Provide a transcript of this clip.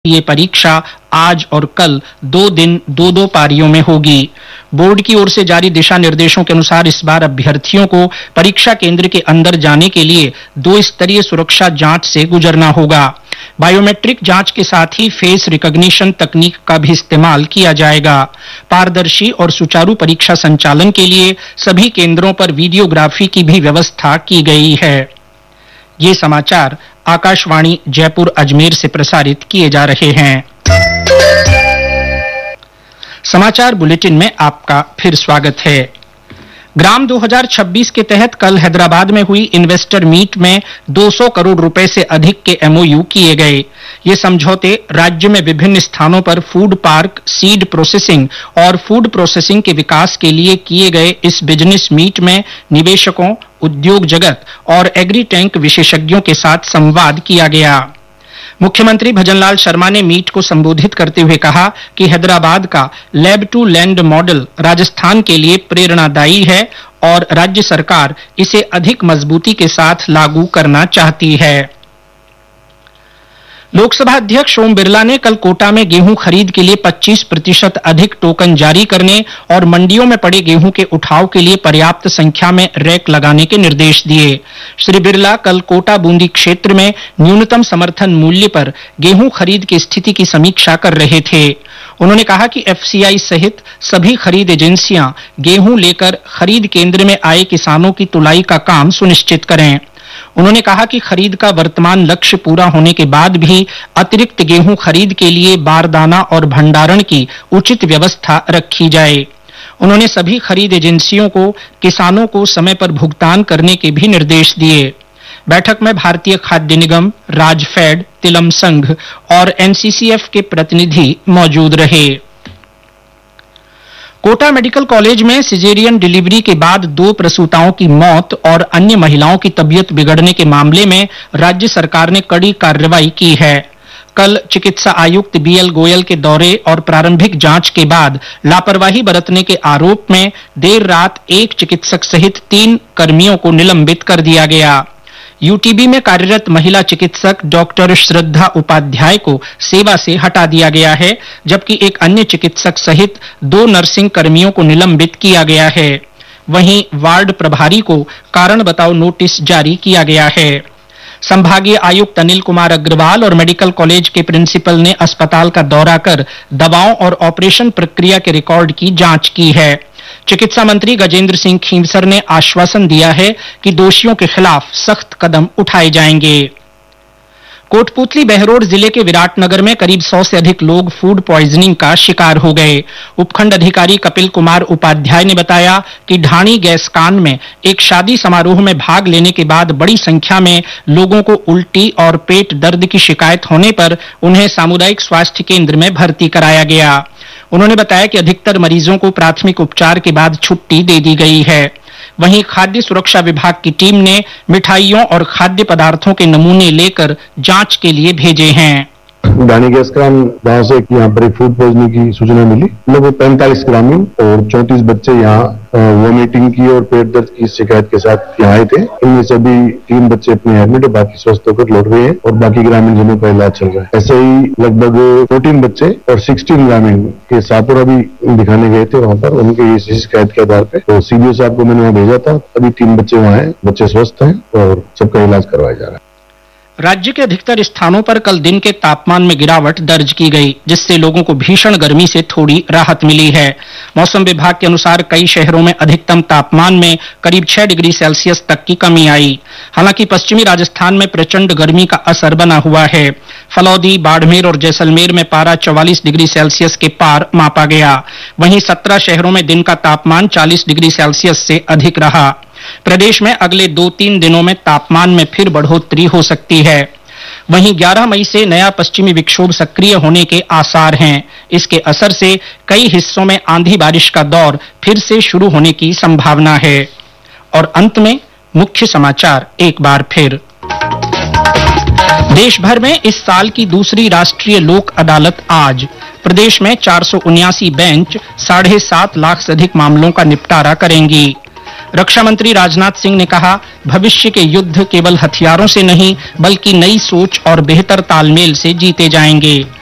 ये परीक्षा आज और कल 2 दिन 2 पारियों में होगी। बोर्ड की ओर से जारी दिशा निर्देशों के अनुसार इस बार अभ्यर्थियों को परीक्षा केंद्र के अंदर जाने के लिए 2 स्तरीय सुरक्षा जांच से गुजरना होगा। बायोमेट्रिक जांच के साथ ही फेस रिकॉग्निशन तकनीक का भी इस्तेमाल किया जाएगा। पारदर्शी और सुचारू परीक्षा संचालन के लिए सभी केंद्रों पर वीडियोग्राफी की भी व्यवस्था की गई है। ये समाचार आकाशवाणी जयपुर अजमेर से प्रसारित किए जा रहे हैं। समाचार बुलेटिन में आपका फिर स्वागत है। ग्राम 2026 के तहत कल हैदराबाद में हुई इन्वेस्टर मीट में 200 करोड़ रुपए से अधिक के एमओयू किए गए। ये समझौते राज्य में विभिन्न स्थानों पर फूड पार्क, सीड प्रोसेसिंग और फूड प्रोसेसिंग के विकास के लिए किए गए। इस बिजनेस मीट में निवेशकों, उद्योग जगत और एग्री टैंक विशेषज्ञों के साथ संवाद किया गया। मुख्यमंत्री भजनलाल शर्मा ने मीट को संबोधित करते हुए कहा कि हैदराबाद का lab to land model Rajasthan के लिए प्रेरणादायी है और राज्य सरकार इसे अधिक मजबूती के साथ लागू करना चाहती है। लोकसभा अध्यक्ष ओम बिरला ने कल कोटा में गेहूं खरीद के लिए 25% अधिक टोकन जारी करने और मंडियों में पड़े गेहूं के उठाव के लिए पर्याप्त संख्या में रैक लगाने के निर्देश दिए। श्री बिरला कल कोटा बूंदी क्षेत्र में न्यूनतम समर्थन मूल्य पर गेहूं खरीद की स्थिति की समीक्षा कर रहे थे। उन्होंने कहा कि एफसीआई सहित सभी खरीद एजेंसियां गेहूं लेकर खरीद केंद्र में आए किसानों की तुलाई का काम सुनिश्चित करें। उन्होंने कहा कि खरीद का वर्तमान लक्ष्य पूरा होने के बाद भी अतिरिक्त गेहूं खरीद के लिए बारदाना और भंडारण की उचित व्यवस्था रखी जाए। उन्होंने सभी खरीद एजेंसियों को किसानों को समय पर भुगतान करने के भी निर्देश दिए। बैठक में भारतीय खाद्य निगम, राजफेड, तिलम संघ और एनसीसीएफ के प्रतिनिधि मौजूद रहे। कोटा मेडिकल कॉलेज में सिजेरियन डिलीवरी के बाद 2 प्रसूताओं की मौत और अन्य महिलाओं की तबीयत बिगड़ने के मामले में राज्य सरकार ने कड़ी कार्रवाई की है। कल चिकित्सा आयुक्त बीएल गोयल के दौरे और प्रारंभिक जांच के बाद लापरवाही बरतने के आरोप में देर रात एक चिकित्सक सहित 3 कर्मियों को निलंबित कर दिया गया। यूटीबी में कार्यरत महिला चिकित्सक डॉक्टर श्रद्धा उपाध्याय को सेवा से हटा दिया गया है, जबकि एक अन्य चिकित्सक सहित 2 नर्सिंग कर्मियों को निलंबित किया गया है। वहीं वार्ड प्रभारी को कारण बताओ नोटिस जारी किया गया है। संभागीय आयुक्त अनिल कुमार अग्रवाल और मेडिकल कॉलेज के प्रिंसिपल ने अस्पताल का दौरा कर दवाओं और ऑपरेशन प्रक्रिया के रिकॉर्ड की जांच की है। चिकित्सा मंत्री गजेंद्र सिंह खींवसर ने आश्वासन दिया है कि दोषियों के खिलाफ सख्त कदम उठाए जाएंगे। कोटपूतली बहरोड जिले के विराटनगर में करीब 100 से अधिक लोग फूड पॉइजनिंग का शिकार हो गए। उपखंड अधिकारी कपिल कुमार उपाध्याय ने बताया कि ढाणी गैस कान में एक शादी समारोह में भाग लेने के बाद बड़ी संख्या में लोगों को उल्टी और पेट दर्द की शिकायत होने पर उन्हें सामुदायिक स्वास्थ्य केंद्र में भर्ती कराया गया। उन्होंने बताया कि अधिकतर मरीजों को प्राथमिक उपचार के बाद छुट्टी दे दी गई है। वहीं खाद्य सुरक्षा विभाग की टीम ने मिठाइयों और खाद्य पदार्थों के नमूने लेकर जांच के लिए भेजे हैं। ढाणी गैस कान गांव से यहाँ पर फूड पॉइजनिंग की सूचना मिली। लगभग 45 ग्रामीण और 34 बच्चे यहाँ वोमिटिंग की और पेट दर्द की शिकायत के साथ यहाँ आए थे। इनमें से अभी 3 बच्चे अपने एडमिट है, बाकी स्वस्थ होकर लौट गए हैं और बाकी ग्रामीण जिलों का इलाज चल रहा है। ऐसे ही लगभग 14 बच्चे और 16 ग्रामीण के सापुरा भी दिखाने गए थे वहाँ पर। उनके इस शिकायत के आधार पर तो सीबीओ साहब को मैंने वहाँ भेजा था। अभी 3 बच्चे वहाँ हैं, बच्चे स्वस्थ हैं और सबका इलाज करवाया जा रहा है। राज्य के अधिकतर स्थानों पर कल दिन के तापमान में गिरावट दर्ज की गई, जिससे लोगों को भीषण गर्मी से थोड़ी राहत मिली है। मौसम विभाग के अनुसार कई शहरों में अधिकतम तापमान में करीब 6 डिग्री सेल्सियस तक की कमी आई। हालांकि पश्चिमी राजस्थान में प्रचंड गर्मी का असर बना हुआ है। फलौदी, बाड़मेर और जैसलमेर में पारा 44 डिग्री सेल्सियस के पार मापा गया। वहीं 17 शहरों में दिन का तापमान 40 डिग्री सेल्सियस से अधिक रहा। प्रदेश में अगले 2-3 दिनों में तापमान में फिर बढ़ोतरी हो सकती है। वहीं 11 मई से नया पश्चिमी विक्षोभ सक्रिय होने के आसार हैं। इसके असर से कई हिस्सों में आंधी बारिश का दौर फिर से शुरू होने की संभावना है। और अंत में मुख्य समाचार एक बार फिर। देश भर में इस साल की दूसरी राष्ट्रीय लोक अदालत आज। प्रदेश में 479 बेंच 7.5 लाख से अधिक मामलों का निपटारा करेंगी। रक्षा मंत्री राजनाथ सिंह ने कहा, भविष्य के युद्ध केवल हथियारों से नहीं बल्कि नई सोच और बेहतर तालमेल से जीते जाएंगे।